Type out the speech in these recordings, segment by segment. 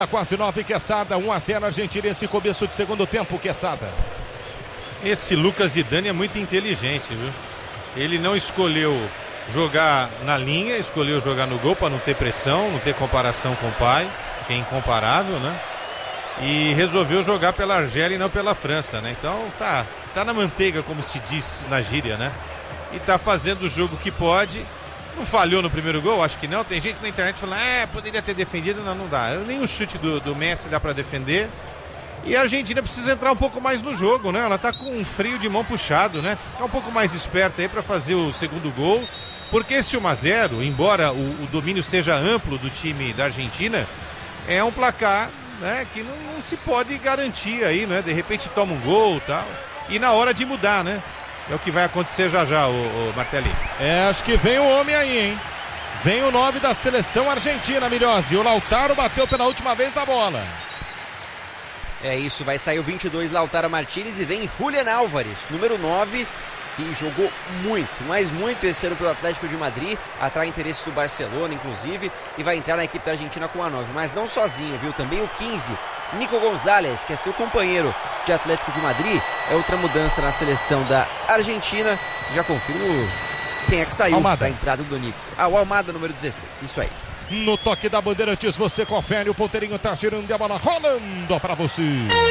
Quase 9, Quesada, 1-0 Argentina, esse começo de segundo tempo, Quesada. Esse Lucas Zidane é muito inteligente, viu? Ele não escolheu jogar na linha, escolheu jogar no gol para não ter pressão, não ter comparação com o pai, que é incomparável, né? E resolveu jogar pela Argélia e não pela França, né? Então tá na manteiga, como se diz na gíria, né? E tá fazendo o jogo que pode. Não falhou no primeiro gol? Acho que não. Tem gente na internet falando, poderia ter defendido. Não dá. Nem o chute do Messi dá para defender. E a Argentina precisa entrar um pouco mais no jogo, né? Ela tá com um freio de mão puxado, né? Ficar um pouco mais esperta aí para fazer o segundo gol. Porque esse 1-0, embora o domínio seja amplo do time da Argentina, é um placar, né, que não se pode garantir aí, né? De repente toma um gol e tal. E na hora de mudar, né? É o que vai acontecer já, o Martelinho. Acho que vem o homem aí, hein? Vem o 9 da seleção argentina, Milhose. O Lautaro bateu pela última vez na bola. É isso, vai sair o 22, Lautaro Martínez, e vem Julián Álvares, número 9, que jogou muito, mas muito esse ano pelo Atlético de Madrid, atrai interesses do Barcelona, inclusive, e vai entrar na equipe da Argentina com a 9, mas não sozinho, viu? Também o 15, Nico González, que é seu companheiro de Atlético de Madrid, é outra mudança na seleção da Argentina. Já confirmo quem é que saiu da entrada do Nico. O Almada, número 16, isso aí. No toque da Bandeirantes, você confere, o ponteirinho tá girando e a bola rolando pra você.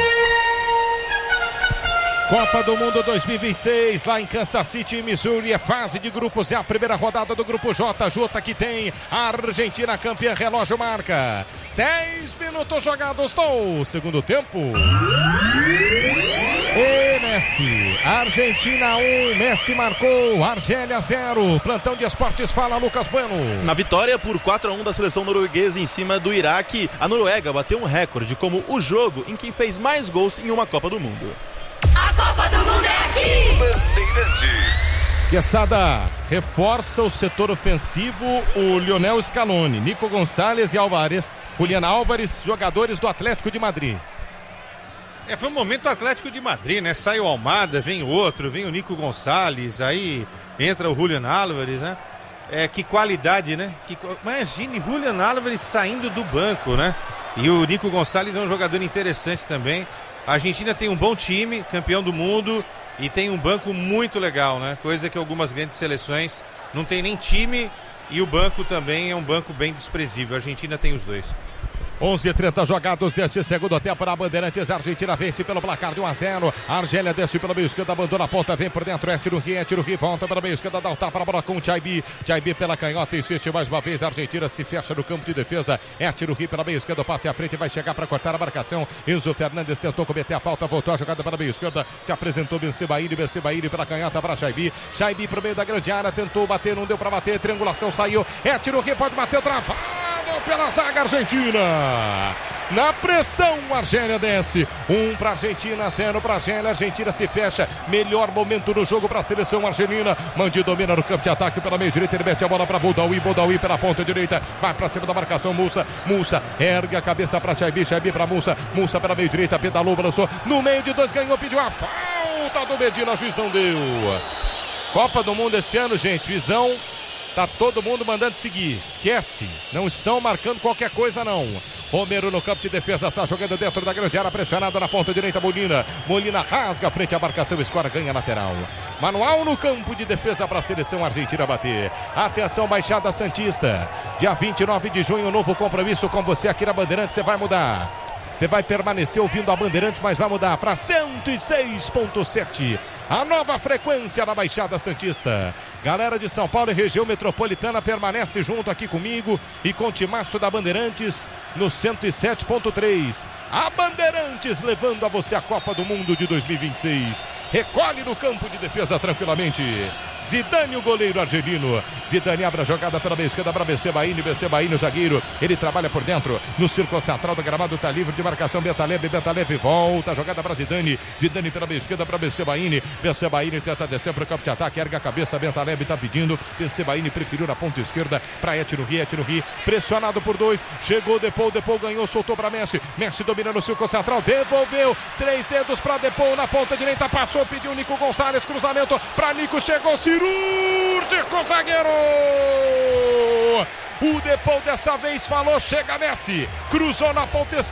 Copa do Mundo 2026, lá em Kansas City, Missouri, é fase de grupos, é a primeira rodada do grupo J. J que tem a Argentina campeã, relógio marca 10 minutos jogados do segundo tempo. E Messi, Argentina 1, Messi marcou, Argélia 0. Plantão de esportes, fala Lucas Bueno. Na vitória por 4-1 da seleção norueguesa em cima do Iraque, a Noruega bateu um recorde como o jogo em que fez mais gols em uma Copa do Mundo. A Copa do Mundo é aqui! Bandeirantes. Quesada reforça o setor ofensivo, o Lionel Scaloni, Nico González e Álvares, Julián Álvares, jogadores do Atlético de Madrid. Foi um momento Atlético de Madrid, né? Sai o Almada, vem outro, vem o Nico González, aí entra o Julián Álvares, né? Que qualidade, né? Imagine Julián Álvares saindo do banco, né? E o Nico González é um jogador interessante também. A Argentina tem um bom time, campeão do mundo, e tem um banco muito legal, né? Coisa que algumas grandes seleções não tem nem time, e o banco também é um banco bem desprezível. A Argentina tem os dois. 11:30 jogados deste segundo tempo na Bandeirantes. A Argentina vence pelo placar de 1-0. A Argélia desce pelo meio esquerdo, abandona a ponta, vem por dentro. Etiro volta pelo meio esquerdo, dá o tapa na bola com o Chaibi. Chaibi pela canhota, insiste mais uma vez. A Argentina se fecha no campo de defesa. Etiro pela meio esquerda, passe à frente, vai chegar para cortar a marcação. Enzo Fernandes tentou cometer a falta, voltou a jogada para a meio esquerda. Se apresentou Bensebaini pela canhota para Chaibi. Chaibi pro meio da grande área, tentou bater, não deu para bater. Triangulação saiu. Etiro pode bater, travado pela zaga argentina. Na pressão, a Argélia desce. 1 para a Argentina, 0 para a Argélia. A Argentina se fecha. Melhor momento no jogo para a seleção argelina. Mandi domina no campo de ataque pela meio direita. Ele mete a bola para Boudaoui. Boudaoui pela ponta direita. Vai para cima da marcação. Mussa ergue a cabeça para Chaibi. Chaibi para Mussa. Mussa pela meio direita. Pedalou, balançou. No meio de dois, ganhou, pediu a falta do Medina. Juiz não deu. Copa do Mundo esse ano, gente. Juizão. Tá todo mundo mandando seguir, esquece, não estão marcando qualquer coisa não. Romero no campo de defesa, está jogando dentro da grande área, pressionado na ponta direita, Molina rasga frente à marcação, escora, ganha lateral. Manual no campo de defesa para a seleção argentina bater. Atenção, Baixada Santista, dia 29 de junho, novo compromisso com você aqui na Bandeirantes, você vai mudar. Você vai permanecer ouvindo a Bandeirantes, mas vai mudar para 106.7. A nova frequência da Baixada Santista. Galera de São Paulo e região metropolitana permanece junto aqui comigo e com o timaço da Bandeirantes no 107.3. A Bandeirantes levando a você a Copa do Mundo de 2026. Recolhe no campo de defesa tranquilamente. Zidane, o goleiro argelino. Zidane abre a jogada pela meia esquerda para Bensebaini, o zagueiro. Ele trabalha por dentro no círculo central do gramado, está livre de marcação. Bentaleb volta a jogada para Zidane. Zidane pela meia esquerda para Bensebaini. Bensebaini tenta descer para o campo de ataque, erga a cabeça, Bentaleb está pedindo. Bensebaini preferiu na ponta esquerda para Etiro Ri, pressionado por dois. Chegou Depou ganhou, soltou para Messi. Messi domina no círculo central, devolveu. 3 dedos para Depou na ponta direita, passou, pediu Nico González, cruzamento para Nico, chegou cirúrgico, zagueiro. O Depou dessa vez falou, chega Messi. Cruzou na ponta esquerda.